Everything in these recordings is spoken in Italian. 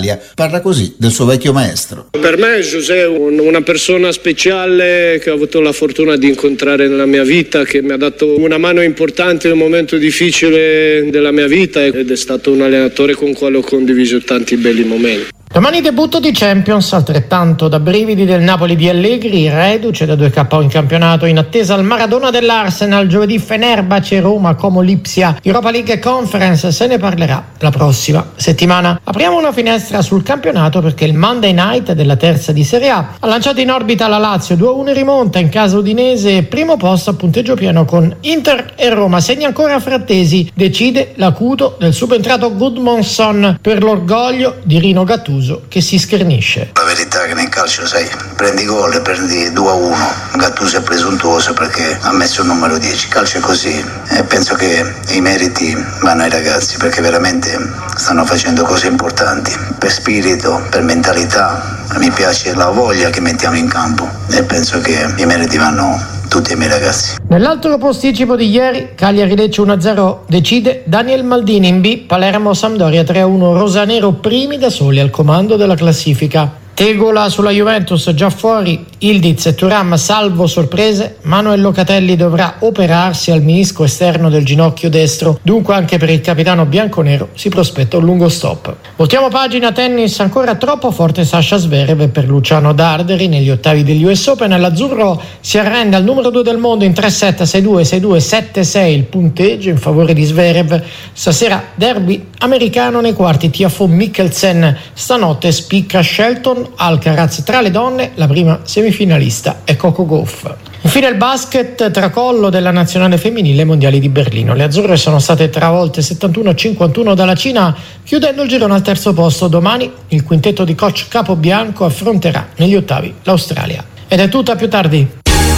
Italia, parla così del suo vecchio maestro. Per me José è una persona speciale che ho avuto la fortuna di incontrare nella mia vita, che mi ha dato una mano importante in un momento difficile della mia vita ed è stato un allenatore con il quale ho condiviso tanti belli momenti. Domani debutto di Champions, altrettanto da brividi del Napoli di Allegri, reduce da 2 KO in campionato, in attesa al Maradona dell'Arsenal. Giovedì Fenerbahce, Roma, Como Lipsia, Europa League Conference, se ne parlerà la prossima settimana. Apriamo una finestra sul campionato perché il Monday Night della terza di Serie A ha lanciato in orbita la Lazio, 2-1 in rimonta in casa udinese, primo posto a punteggio pieno con Inter e Roma. Segna ancora Frattesi, decide l'acuto del subentrato Gudmundsson per l'orgoglio di Rino Gattuso che si schernisce. La verità è che nel calcio, sai, prendi gol e prendi 2-1. Gattuso è presuntuoso perché ha messo il numero 10. Il calcio è così e penso che i meriti vanno ai ragazzi perché veramente stanno facendo cose importanti. Per spirito, per mentalità, mi piace la voglia che mettiamo in campo e penso che i meriti vanno tutti ai miei ragazzi. Nell'altro posticipo di ieri, Cagliari-Lecce 1-0, decide Daniel Maldini. In B, Palermo-Sampdoria 3-1, rosanero primi da soli al comando della classifica. Tegola sulla Juventus già fuori, Ildiz e Thuram salvo sorprese, Manuel Locatelli dovrà operarsi al menisco esterno del ginocchio destro, dunque anche per il capitano bianconero si prospetta un lungo stop. Voltiamo pagina tennis, ancora troppo forte Sasha Zverev per Luciano Darderi negli ottavi degli US Open, l'azzurro si arrende al numero 2 del mondo in 3-7, 6-2, 6-2, 7-6 il punteggio in favore di Zverev. Stasera derby americano nei quarti, Tiafoe Mikkelsen, stanotte spicca Shelton Alcaraz. Tra le donne la prima semifinalista è Coco Gauff. Infine il basket, tracollo della nazionale femminile ai mondiali di Berlino. Le azzurre sono state travolte 71-51 dalla Cina, chiudendo il girone al terzo posto. Domani il quintetto di coach Capobianco affronterà negli ottavi l'Australia. Ed è tutto, a più tardi.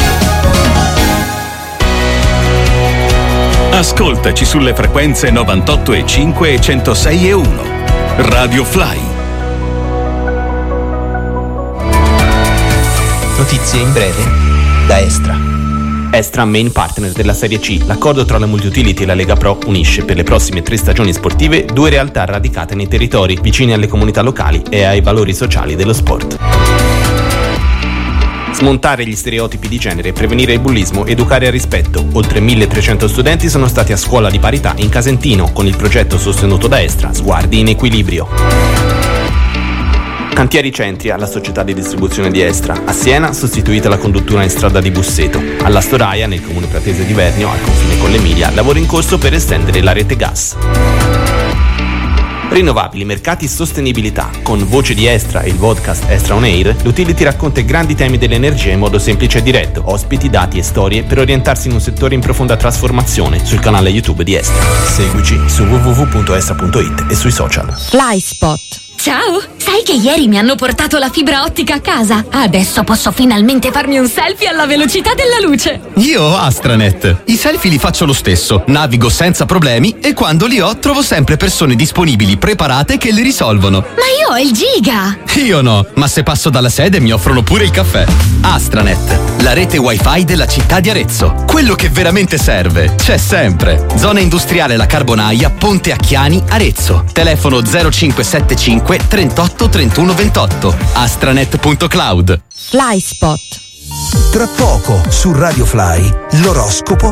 Ascoltaci sulle frequenze 98,5 e 106,1. Radio Fly. Notizie in breve da Estra. Estra, main partner della Serie C. L'accordo tra la Multiutility e la Lega Pro unisce per le prossime 3 stagioni sportive 2 realtà radicate nei territori, vicine alle comunità locali e ai valori sociali dello sport. Smontare gli stereotipi di genere, prevenire il bullismo, educare al rispetto. Oltre 1300 studenti sono stati a scuola di parità in Casentino con il progetto sostenuto da Estra, Sguardi in Equilibrio. Cantieri Centri alla società di distribuzione di Estra. A Siena sostituita la conduttura in strada di Busseto. Alla Storaia, nel comune pratese di Vernio, al confine con l'Emilia, lavoro in corso per estendere la rete gas. Rinnovabili, mercati, sostenibilità. Con Voce di Estra e il podcast Estra On Air, l'Utility racconta i grandi temi dell'energia in modo semplice e diretto. Ospiti, dati e storie per orientarsi in un settore in profonda trasformazione sul canale YouTube di Estra. Seguici su www.estra.it e sui social. FlySpot. Ciao! Sai che ieri mi hanno portato la fibra ottica a casa? Adesso posso finalmente farmi un selfie alla velocità della luce! Io ho Astranet. I selfie li faccio lo stesso, navigo senza problemi e quando li ho trovo sempre persone disponibili, preparate che li risolvono. Ma io ho il giga! Io no, ma se passo dalla sede mi offrono pure il caffè. Astranet, la rete wifi della città di Arezzo. Quello che veramente serve c'è sempre. Zona industriale La Carbonaia, Ponte Acchiani, Arezzo. Telefono 0575 38 31 28. astranet.cloud. FlySpot. Tra poco su Radio Fly l'oroscopo